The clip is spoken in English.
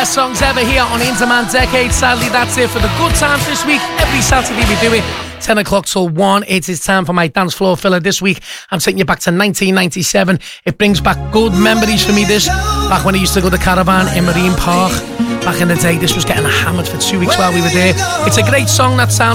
best songs ever here on Into Man Decade. Sadly, that's it for the good times this week. Every Saturday we do it, 10 o'clock till 1. It is time for my dance floor filler this week. I'm taking you back to 1997. It brings back good memories for me, this. Back when I used to go to Caravan in Marine Park. Back in the day, this was getting hammered for 2 weeks while we were there. It's a great song that sounds